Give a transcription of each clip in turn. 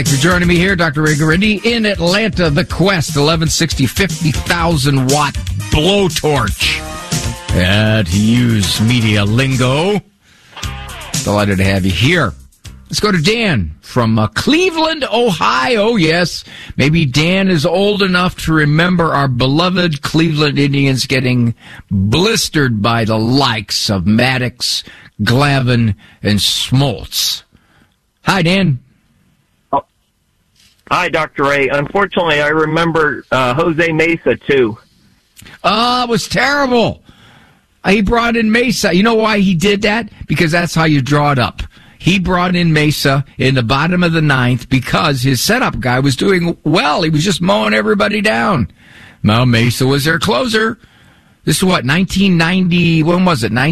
Thanks for joining me here, Dr. Ray Guarendi, in Atlanta. The Quest 1160 50,000 watt blowtorch. To use media lingo. Delighted to have you here. Let's go to Dan from Cleveland, Ohio. Yes, maybe Dan is old enough to remember our beloved Cleveland Indians getting blistered by the likes of Maddox, Glavine, and Smoltz. Hi, Dan. Oh. Hi, Dr. Ray. Unfortunately, I remember Jose Mesa, too. It was terrible. He brought in Mesa. You know why he did that? Because that's how you draw it up. He brought in Mesa in the bottom of the ninth because his setup guy was doing well. He was just mowing everybody down. Well, Mesa was their closer. This is what, 1990, when was it?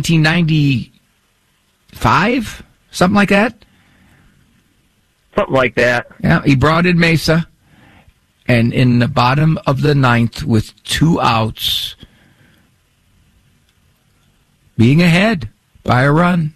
1995? Something like that? Something like that. Yeah, he brought in Mesa, and in the bottom of the ninth with 2 outs, being ahead by a run,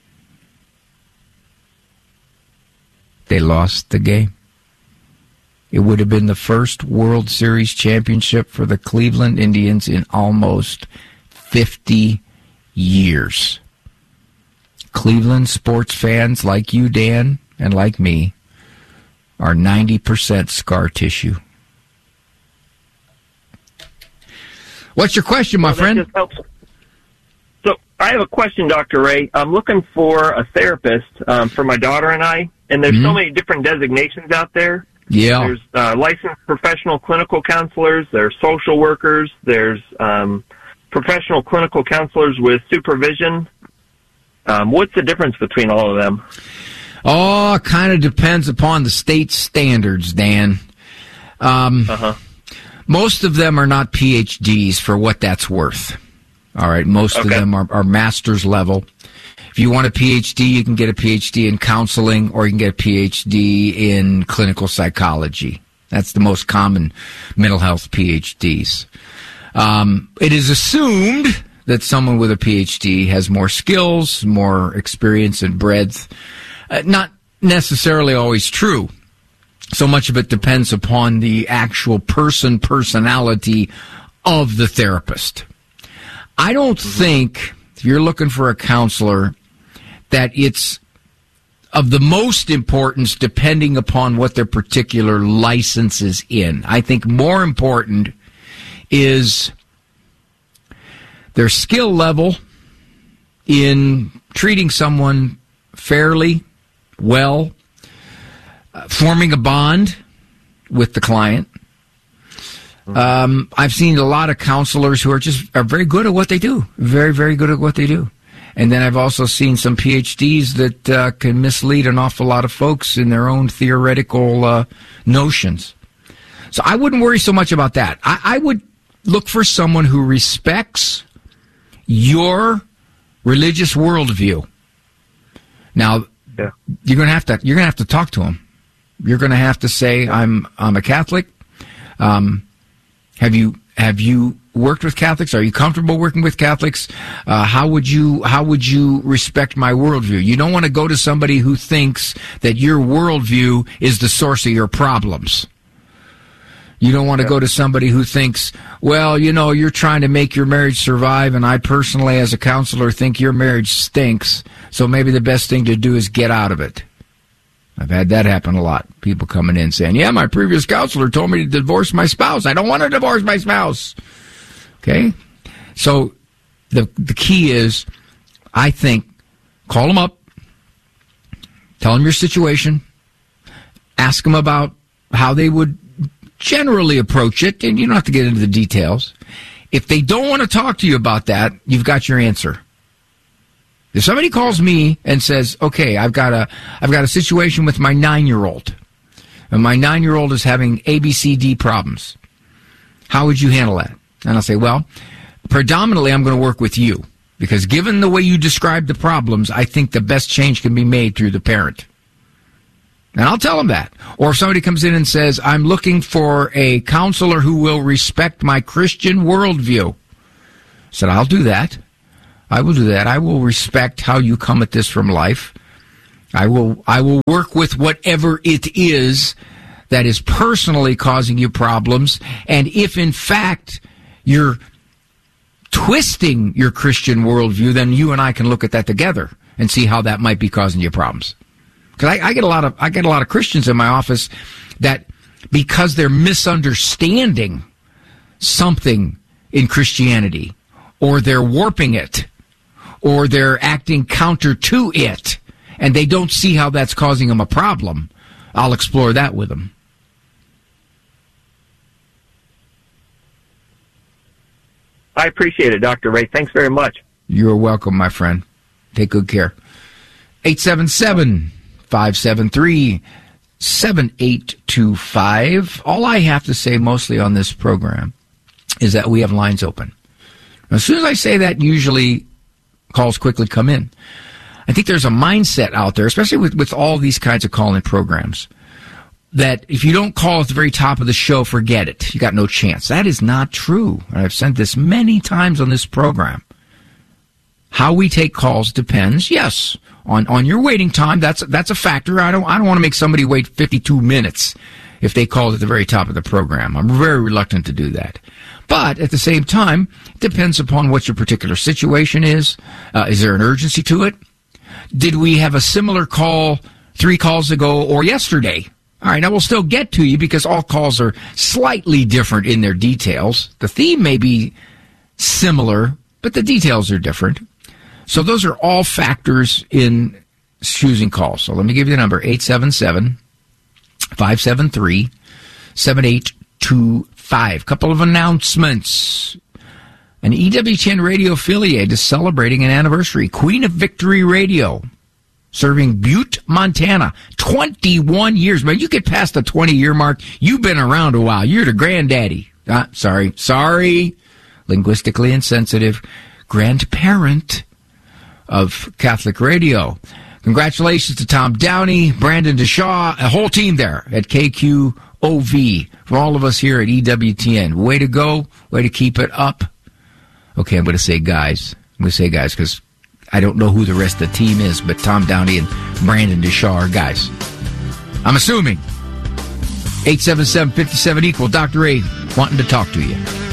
they lost the game. It would have been the first World Series championship for the Cleveland Indians in almost 50 years. Cleveland sports fans like you, Dan, and like me, are 90% scar tissue. What's your question, my friend? That just helps. So I have a question, Dr. Ray. I'm looking for a therapist for my daughter and I, and there's so many different designations out there. Yeah. There's licensed professional clinical counselors, there's social workers, there's professional clinical counselors with supervision. What's the difference between all of them? Oh, kind of depends upon the state standards, Dan. Most of them are not PhDs for what that's worth. All right, most of them are master's level. If you want a PhD, you can get a PhD in counseling, or you can get a PhD in clinical psychology. That's the most common mental health PhDs. It is assumed that someone with a PhD has more skills, more experience and breadth. Not necessarily always true. So much of it depends upon the actual personality of the therapist. I don't think, if you're looking for a counselor, that it's of the most importance depending upon what their particular license is in. I think more important is their skill level in treating someone fairly, well, forming a bond with the client. I've seen a lot of counselors who are very good at what they do. Very, very good at what they do. And then I've also seen some PhDs that can mislead an awful lot of folks in their own theoretical notions. So I wouldn't worry so much about that. I would look for someone who respects your religious worldview. Now, you're gonna have to talk to them. You're gonna have to say, I'm a Catholic. Have you worked with Catholics? Are you comfortable working with Catholics? How would you respect my worldview? You don't want to go to somebody who thinks that your worldview is the source of your problems. You don't want to go to somebody who thinks, well, you're trying to make your marriage survive, and I personally, as a counselor, think your marriage stinks, so maybe the best thing to do is get out of it. I've had that happen a lot. People coming in saying, yeah, my previous counselor told me to divorce my spouse. I don't want to divorce my spouse. Okay? So the key is, I think, call them up, tell them your situation, ask them about how they would generally approach it, and you don't have to get into the details. If they don't want to talk to you about that, you've got your answer. If somebody calls me and says, okay, I've got a situation with my 9-year-old, and my 9-year-old is having ABCD problems, how would you handle that? And I'll say, well, predominantly I'm going to work with you, because given the way you described the problems, I think the best change can be made through the parent. And I'll tell them that. Or if somebody comes in and says, I'm looking for a counselor who will respect my Christian worldview, I said, I'll do that. I will do that. I will respect how you come at this from life. I will work with whatever it is that is personally causing you problems. And if in fact you're twisting your Christian worldview, then you and I can look at that together and see how that might be causing you problems. Because I get a lot of Christians in my office that, because they're misunderstanding something in Christianity, or they're warping it, or they're acting counter to it, and they don't see how that's causing them a problem, I'll explore that with them. I appreciate it, Dr. Ray. Thanks very much. You're welcome, my friend. Take good care. 877-573-7825. All I have to say mostly on this program is that we have lines open. As soon as I say that, usually calls quickly come in. I think there's a mindset out there, especially with all these kinds of call-in programs, that if you don't call at the very top of the show, forget it. You got no chance. That is not true. I've said this many times on this program. How we take calls depends, yes, on your waiting time. That's a factor. I don't want to make somebody wait 52 minutes if they called at the very top of the program. I'm very reluctant to do that. But at the same time, it depends upon what your particular situation is. Is there an urgency to it? Did we have a similar call 3 calls ago or yesterday? All right, I will still get to you because all calls are slightly different in their details. The theme may be similar, but the details are different. So those are all factors in choosing calls. So let me give you the number, 877-573-7825. Couple of announcements. An EWTN radio affiliate is celebrating an anniversary. Queen of Victory Radio, serving Butte, Montana. 21 years. Man, you get past the 20-year mark, you've been around a while. You're the granddaddy. Sorry. Linguistically insensitive. Grandparent of Catholic radio. Congratulations to Tom Downey, Brandon DeShaw, a whole team there at KQOV. For all of us here at EWTN. Way to go. Way to keep it up. Okay, I'm going to say guys. Because I don't know who the rest of the team is, but Tom Downey and Brandon DeShaw are guys. I'm assuming. 877-57 equal. Dr. A wanting to talk to you.